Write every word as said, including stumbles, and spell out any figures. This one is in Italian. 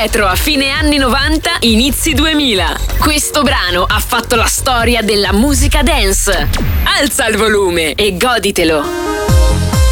retro a fine anni novanta, inizi duemila. Questo brano ha fatto la storia della musica dance. Alza il volume e goditelo.